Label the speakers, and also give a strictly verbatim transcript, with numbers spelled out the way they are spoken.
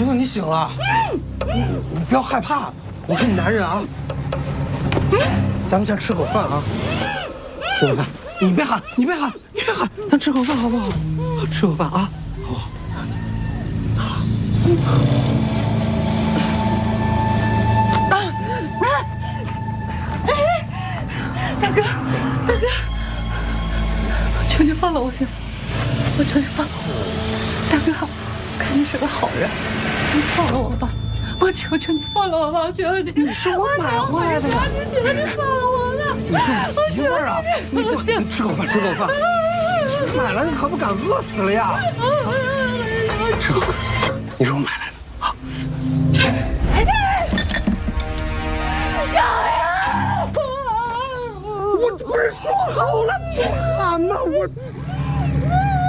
Speaker 1: 行了，你醒了，你不要害怕，我是你男人啊。咱们先吃口饭啊，吃口饭。你别喊，你别喊，你别喊，咱吃口饭好不好？吃口饭啊，好不好？啊！
Speaker 2: 大哥，大哥，求你放了我，我求你放了我，大哥，看你是个好人，你放了我吧，我求求你放了我吧，我求求你。
Speaker 1: 你是我买回来的呀！
Speaker 2: 我求求你放了我吧！
Speaker 1: 你是我媳妇儿啊！你不，你吃口饭，吃口饭。买了你可不敢饿死了呀！吃口饭，你是我买来的啊！我不是说好了不喊吗？我。